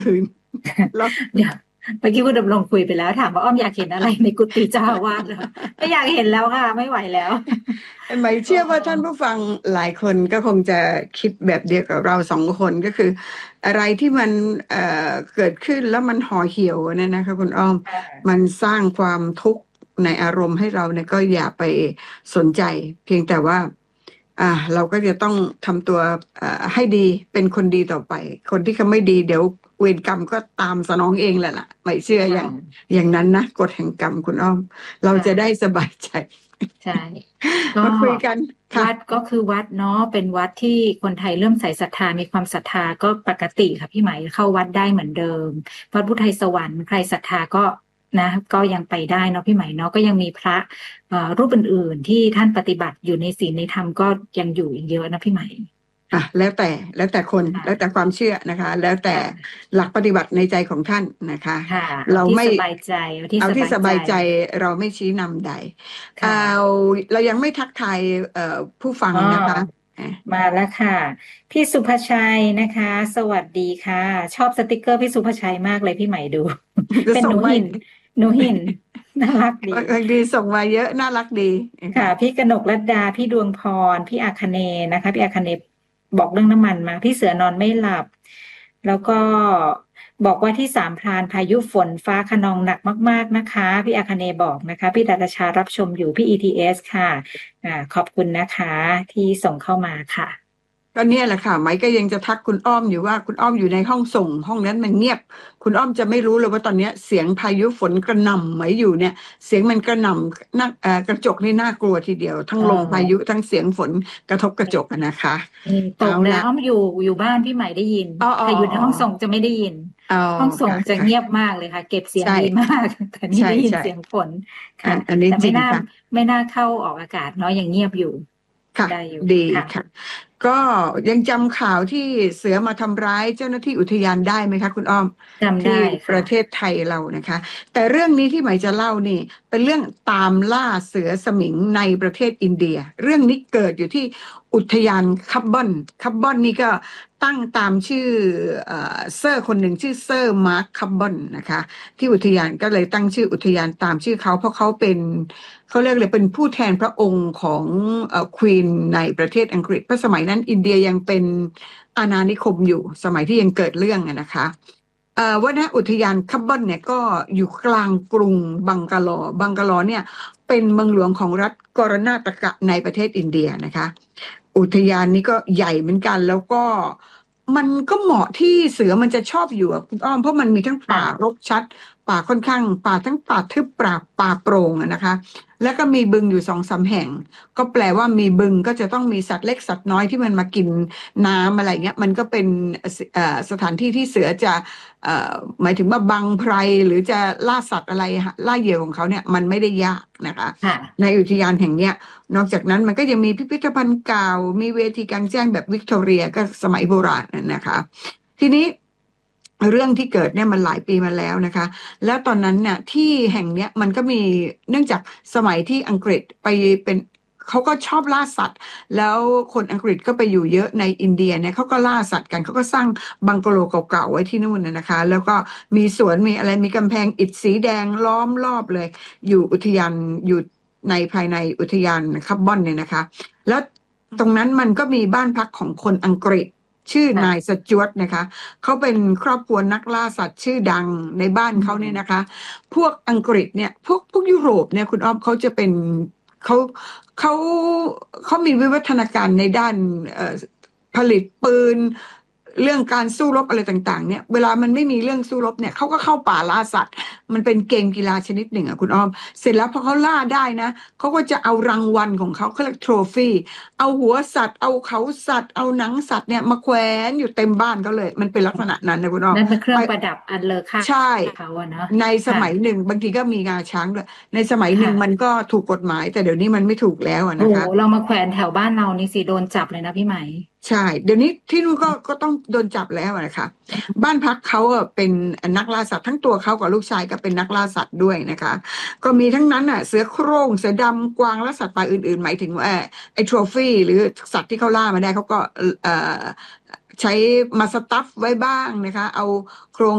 คืนแล้วเดี๋ยวเมื่อกี้คุณดำรงคุยไปแล้วถามว่าอ้อมอยากเห็นอะไรในกุฏิเจ้าอาวาสเหรอไม่อยากเห็นแล้วค่ะไม่ไหวแล้วหมายโอ้เชื่อว่าท่านผู้ฟังหลายคนก็คงจะคิดแบบเดียวกับเราสองคนก็คืออะไรที่มันเกิดขึ้นแล้วมันห่อเหี่ยวเนี่ยนะคะคุณอ้อมมันสร้างความทุกข์ในอารมณ์ให้เราเนี่ยก็อย่าไปสนใจเพียงแต่ว่าเราก็จะต้องทำตัวให้ดีเป็นคนดีต่อไปคนที่เขาไม่ดีเดี๋ยวเวรกรรมก็ตามสนองเองแหละล่ะไม่เชื่ออย่างค่ะอย่างนั้นนะกฎแห่งกรรมคุณอ้อมเราจะได้ค่ะสบายใจใช่ก็มาคุยกันค่ะวัดก็คือวัดเนาะเป็นวัดที่คนไทยเริ่อมใส่ศรัทธามีความศรัทธาก็ปกติค่ะพี่ไหมเข้าวัดได้เหมือนเดิมวัดพุทธไทยสวรรค์ใครศรัทธาก็นะก็ยังไปได้เนาะพี่ไหมเนาะก็ยังมีพระรูปอื่นๆที่ท่านปฏิบัติอยู่ในศีลในธรรมก็ยังอยู่อีกเยอะนะพี่ไหมแล้วแต่คนแล้วแต่ค่ะความเชื่อนะคะแล้วแต่ค่ะหลักปฏิบัติในใจของท่านนะคะค่ะเอาเราไม่ที่สบายใจเอาที่เอาที่สบายใจสบายใจเราไม่ชี้นำใดเอาค่ะเรายังไม่ทักทายผู้ฟังอ๋อนะคะมาแล้วค่ะพี่สุภชัยนะคะสวัสดีค่ะชอบสติกเกอร์พี่สุภชัยมากเลยพี่ใหม่ดูจะเป็นส่งมาหนูหินหนูหินน่ารักดีบางทีส่งมาเยอะน่ารักดีค่ะค่ะพี่กนกลัดดาพี่ดวงพรพี่อาคเนย์นะคะพี่อาคเนย์บอกเรื่องน้ำมันมาพี่เสือนอนไม่หลับแล้วก็บอกว่าที่สามพรานพายุฝนฟ้าคะนองหนักมากๆนะคะพี่อาคเนย์บอกนะคะพี่ดาราชารับชมอยู่พี่ ETS ค่ะขอบคุณนะคะที่ส่งเข้ามาค่ะก็เนี่ยแหละค่ะไหมก็ยังจะทักคุณอ้อมอยู่ว่าคุณอ้อมอยู่ในห้องส่งห้องนั้นมันเงียบคุณอ้อมจะไม่รู้เลยว่าตอนเนี้ยเสียงพายุฝนกระหน่ำไหมอยู่เนี่ยเสียงมันกระหน่ำน่ากระจกนี่น่ากลัวทีเดียวทั้งอ๋ลมพายุอทั้งเสียงฝนกระทบกระจกอะนะคะตเอาละกแล้วอ้อมอยู่บ้านพี่ใหม่ได้ยินอ๋ออ๋อแต่อยู่ในอ๋อห้องส่งจะไม่ได้ยินอ๋อห้องส่งค่ะจะเงียบค่ะมากเลยค่ะเก็บเสียงใช่ดีมากแต่นี่ใช่ได้ยินใช่เสียงฝนอัค่ะนนี้แต่ไม่น่าจริงค่ะไม่น่าเข้าออกอากาศเนาะยังเงียบอยู่ค่ะได้อยู่ดีค่ะค่ะก็ยังจำข่าวที่เสือมาทำร้ายเจ้าหน้าที่อุทยานได้ไหมคะคุณอ้อมที่จำได้ค่ะประเทศไทยเรานะคะแต่เรื่องนี้ที่หมายจะเล่านี่เป็นเรื่องตามล่าเสือสมิงในประเทศอินเดียเรื่องนี้เกิดอยู่ที่อุทยานคับบอนนี่ก็ตั้งตามชื่อเซอร์คนหนึ่งชื่อเซอร์มาร์คคับบอนนะคะที่อุทยานก็เลยตั้งชื่ออุทยานตามชื่อเขาเพราะเขาเป็น เขาเรียกเลยเป็นผู้แทนพระองค์ของควีนในประเทศอังกฤษเพราะสมัยนั้นอินเดียยังเป็นอาณานิคมอยู่สมัยที่ยังเกิดเรื่องอะนะคะวนอุทยานคับบอนเนี่ยก็อยู่กลางกรุงบังกาลอเนี่ยเป็นเมืองหลวงของรัฐกรณาตกะในประเทศอินเดียนะคะอุทยานนี้ก็ใหญ่เหมือนกันแล้วก็มันก็เหมาะที่เสือมันจะชอบอยู่อะคุณอ้อมเพราะมันมีทั้งป่ารค่ะกชัดป่าค่อนข้างป่าทั้งป่าทึบป่าโปร่งอะนะคะ แล้วก็มีบึงอยู่2-3แห่งก็แปลว่ามีบึงก็จะต้องมีสัตว์เล็กสัตว์น้อยที่มันมากินน้ำอะไรเงี้ยมันก็เป็นสถานที่ที่เสือจะเอ่อหมายถึงว่าบังไพรหรือจะล่าสัตว์อะไรล่าเหยื่อของเขาเนี่ยมันไม่ได้ยากนะคะค่ะในอุทยานแห่งเนี้ยนอกจากนั้นมันก็ยังมีพิพิธภัณฑ์เก่ามีเวทีกลางแจ้งแบบวิกตอเรียก็สมัยโบราณน่ะนะคะทีนี้เรื่องที่เกิดเนี่ยมันหลายปีมาแล้วนะคะ แล้วตอนนั้นเนี่ยที่แห่งเนี้ยมันก็มีเนื่องจากสมัยที่อังกฤษไปเป็นเขาก็ชอบล่าสัตว์แล้วคนอังกฤษก็ไปอยู่เยอะในอินเดียเนี่ยเขาก็ล่าสัตว์กันเขาก็สร้างบังกะโลเก่าๆไว้ที่นู่นนะคะแล้วก็มีสวนมีอะไรมีกำแพงอิฐสีแดงล้อมรอบเลยอยู่อุทยานอยู่ในภายในอุทยานคับบอนเนี่ยนะคะแล้วตรงนั้นมันก็มีบ้านพักของคนอังกฤษชื่อนายค่ะสจ๊วตนะคะ เขาเป็นครอบครัวนักล่าสัตว์ชื่อดังในบ้านอืเขาเนี่ยนะมคะพวกอังกฤษเนี่ยพวกยุโรปเนี่ยคุณอ้อมเขาจะเป็นเขาเขาเขามีวิวัฒนาการในด้านผลิตปืนเรื่องการสู้รบอะไรต่างๆเนี่ยเวลามันไม่มีเรื่องสู้รบเนี่ยเขาก็เข้าป่าล่าสัตว์มันเป็นเกมกีฬาชนิดหนึ่งอ่ะคุณอ้อมเสร็จแล้วพอเขาล่าได้นะเขาก็จะเอารางวัลของเขาเรียกโทรฟี่เอาหัวสัตว์เอาเขาสัตว์เอาหนังสัตว์เนี่ยมาแขวนอยู่เต็มบ้านเขาเลยมันเป็นลักษณะนั้นนะคุณอ้อมนั่นเป็นเครื่ไปองประดับอันเลอค่าใช่เขาอะเนาะในสค่ะมัยหนึ่งบางทีก็มีงาช้างด้วยในสมัยหนึ่งมันค่ะก็ถูกกฎหมายแต่เดี๋ยวนี้มันไม่ถูกแล้วอะโอ้นะคะเรามาแขวนแถวบ้านเรานี่สิโดนจับเลยนะพี่ไหมใช่เดี๋ยวนี้ที่นู่นก็ต้องโดนจับแล้วนะคะบ้านพักเขาอะเป็นนักล่าสัตว์ทั้งตัวเขากับลูกชายก็เป็นนักล่าสัตว์ด้วยนะคะก็มีทั้งนั้นอ่ะเสือโคร่งเสือดำกวางและสัตว์ป่าอื่นๆหมายถึงว่าไอ้ทรอฟี่หรือสัตว์ที่เขาล่ามาได้เขาก็เอ่อใช้มาสตัฟไว้บ้างนะคะเอาโครง